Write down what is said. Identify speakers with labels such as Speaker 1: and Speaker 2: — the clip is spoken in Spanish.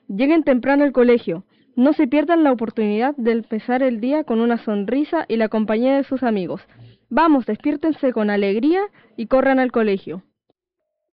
Speaker 1: Lleguen temprano al colegio. No se pierdan la oportunidad de empezar el día con una sonrisa y la compañía de sus amigos. Vamos, despiértense con alegría y corran al colegio.